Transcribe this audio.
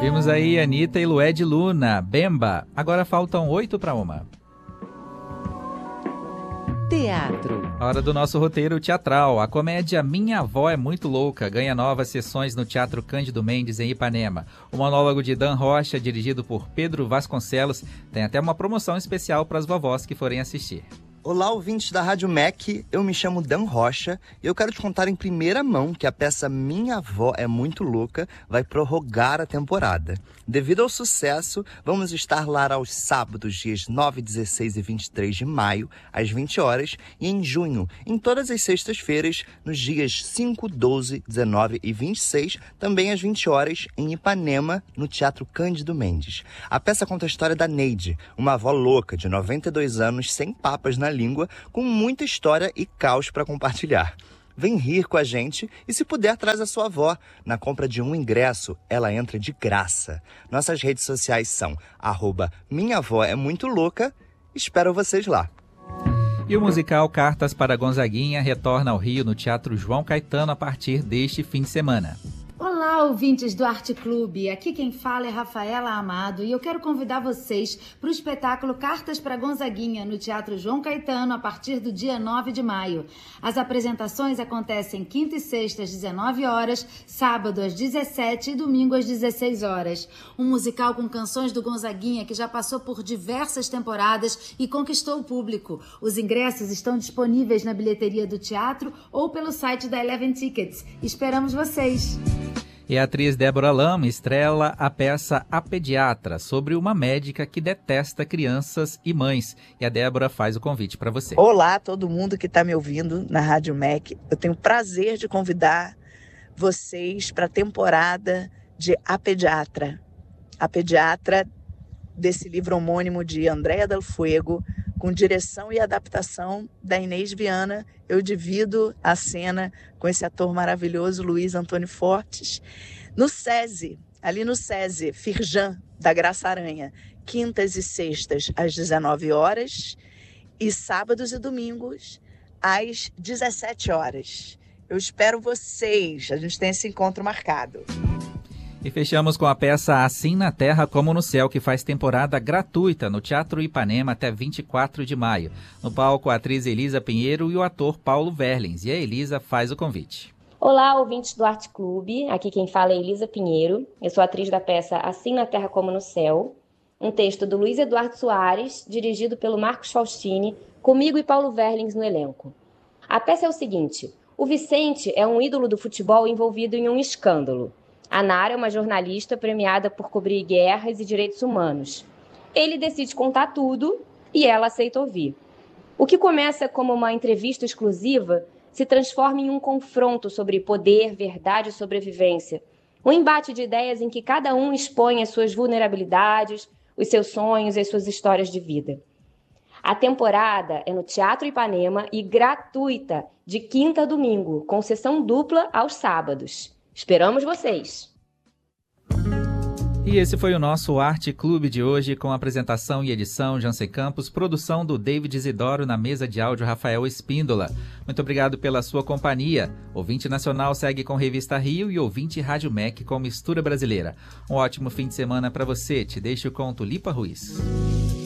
Vimos aí Anitta e Lué de Luna, Bemba. Agora faltam 8 para 1. Teatro. A hora do nosso roteiro teatral. A comédia Minha Avó é Muito Louca ganha novas sessões no Teatro Cândido Mendes, em Ipanema. O monólogo de Dan Rocha, dirigido por Pedro Vasconcelos, tem até uma promoção especial para as vovós que forem assistir. Olá, ouvintes da Rádio MEC, eu me chamo Dan Rocha e eu quero te contar em primeira mão que a peça Minha Avó é Muito Louca vai prorrogar a temporada. Devido ao sucesso, vamos estar lá aos sábados, dias 9, 16 e 23 de maio, às 20 horas, e em junho, em todas as sextas-feiras, nos dias 5, 12, 19 e 26, também às 20 horas, em Ipanema, no Teatro Cândido Mendes. A peça conta a história da Neide, uma avó louca de 92 anos, sem papas na língua, com muita história e caos para compartilhar. Vem rir com a gente e, se puder, traz a sua avó. Na compra de um ingresso, ela entra de graça. Nossas redes sociais são @minhaavóemuitoloca. Espero vocês lá. E o musical Cartas para Gonzaguinha retorna ao Rio no Teatro João Caetano a partir deste fim de semana. Olá, ouvintes do Arte Clube. Aqui quem fala é Rafaela Amado e eu quero convidar vocês para o espetáculo Cartas para Gonzaguinha no Teatro João Caetano a partir do dia 9 de maio. As apresentações acontecem quinta e sexta às 19 horas, sábado às 17 e domingo às 16 horas. Um musical com canções do Gonzaguinha que já passou por diversas temporadas e conquistou o público. Os ingressos estão disponíveis na bilheteria do teatro ou pelo site da Eleven Tickets. Esperamos vocês! E a atriz Débora Lama estrela a peça A Pediatra, sobre uma médica que detesta crianças e mães. E a Débora faz o convite para você. Olá, todo mundo que está me ouvindo na Rádio MEC. Eu tenho o prazer de convidar vocês para a temporada de A Pediatra. A Pediatra, desse livro homônimo de Andréa Del Fuego, com direção e adaptação da Inês Viana. Eu divido a cena com esse ator maravilhoso, Luiz Antônio Fortes, no SESI, ali no SESI, Firjan, da Graça Aranha, quintas e sextas às 19 horas e sábados e domingos às 17 horas. Eu espero vocês, a gente tem esse encontro marcado. E fechamos com a peça Assim na Terra como no Céu, que faz temporada gratuita no Teatro Ipanema até 24 de maio. No palco, a atriz Elisa Pinheiro e o ator Paulo Verlins. E a Elisa faz o convite. Olá, ouvintes do Arte Clube. Aqui quem fala é Elisa Pinheiro. Eu sou atriz da peça Assim na Terra como no Céu. Um texto do Luiz Eduardo Soares, dirigido pelo Marcos Faustini, comigo e Paulo Verlins no elenco. A peça é o seguinte: o Vicente é um ídolo do futebol envolvido em um escândalo. A Nara é uma jornalista premiada por cobrir guerras e direitos humanos. Ele decide contar tudo e ela aceita ouvir. O que começa como uma entrevista exclusiva se transforma em um confronto sobre poder, verdade e sobrevivência. Um embate de ideias em que cada um expõe as suas vulnerabilidades, os seus sonhos e as suas histórias de vida. A temporada é no Teatro Ipanema e gratuita, de quinta a domingo, com sessão dupla aos sábados. Esperamos vocês! E esse foi o nosso Arte Clube de hoje, com apresentação e edição Jansen Campos, produção do David Isidoro, na mesa de áudio Rafael Espíndola. Muito obrigado pela sua companhia. Ouvinte Nacional segue com Revista Rio e Ouvinte Rádio MEC com Mistura Brasileira. Um ótimo fim de semana para você. Te deixo com Tulipa Ruiz.